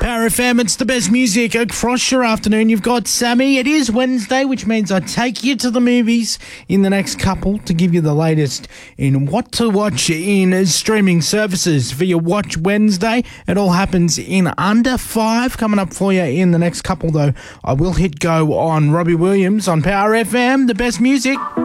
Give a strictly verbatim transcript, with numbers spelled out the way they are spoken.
Power F M, it's the best music across your afternoon. You've got Sammy. It is Wednesday, which means I take you to the movies in the next couple to give you the latest in what to watch in streaming services for your Watch Wednesday. It all happens in under five. Coming up for you in the next couple, though, I will hit go on Robbie Williams on Power F M, the best music.